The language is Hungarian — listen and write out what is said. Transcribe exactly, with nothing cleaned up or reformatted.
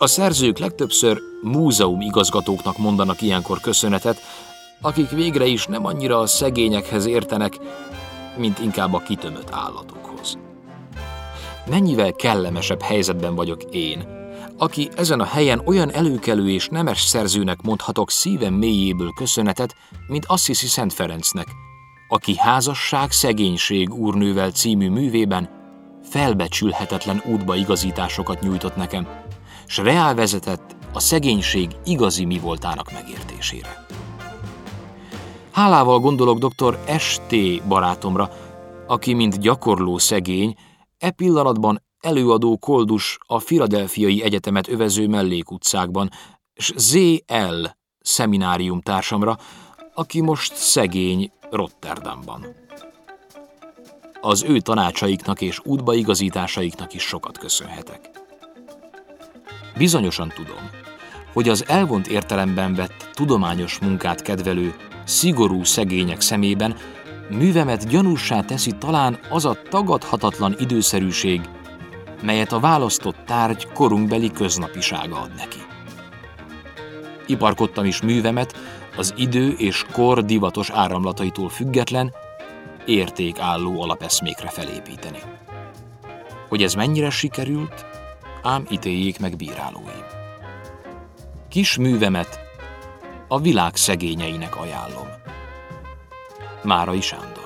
a szerzők legtöbbször múzeumigazgatóknak mondanak ilyenkor köszönetet, akik végre is nem annyira a szegényekhez értenek, mint inkább a kitömött állatokhoz. Mennyivel kellemesebb helyzetben vagyok én, aki ezen a helyen olyan előkelő és nemes szerzőnek mondhatok szívem mélyéből köszönetet, mint Assisi Szent Ferencnek, aki Házasság, szegénység úrnővel című művében felbecsülhetetlen útbaigazításokat nyújtott nekem, s reál vezetett a szegénység igazi mi voltának megértésére. Hálával gondolok dr. es té barátomra, aki mint gyakorló szegény, e pillanatban előadó koldus a Philadelphiai Egyetemet övező mellékutcákban, s zé el szeminárium társamra, aki most szegény Rotterdamban. Az ő tanácsaiknak és útbaigazításaiknak is sokat köszönhetek. Bizonyosan tudom, hogy az elvont értelemben vett tudományos munkát kedvelő, szigorú szegények szemében művemet gyanússá teszi talán az a tagadhatatlan időszerűség, melyet a választott tárgy korunkbeli köznapisága ad neki. Iparkodtam is művemet az idő és kor divatos áramlataitól független, értékálló alapeszmékre felépíteni. Hogy ez mennyire sikerült, ám ítéljék meg bírálóim. Kis művemet a világ szegényeinek ajánlom. Márai Sándor.